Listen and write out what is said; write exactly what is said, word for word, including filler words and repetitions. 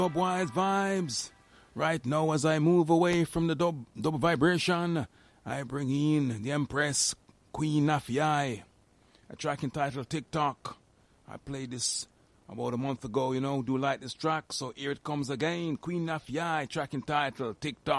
Dubwise vibes. Right now, as I move away from the dub, dub vibration, I bring in the Empress Queen Nafiai, a track entitled TikTok. I played this about a month ago, you know. Do like this track? So here it comes again. Queen Nafiai, track entitled TikTok.